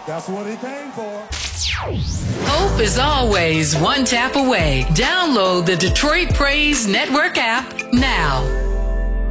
That's what he came for. Hope is always one tap away. Download the Detroit Praise Network app now.